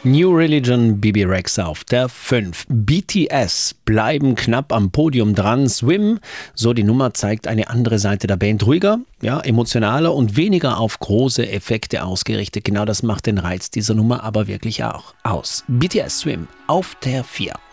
New Religion, Bibi Rexha auf der 5. BTS bleiben knapp am Podium dran. Swim, so die Nummer, zeigt eine andere Seite der Band. Ruhiger, ja, emotionaler und weniger auf große Effekte ausgerichtet. Genau das macht den Reiz dieser Nummer aber wirklich auch aus. BTS Swim auf der 4.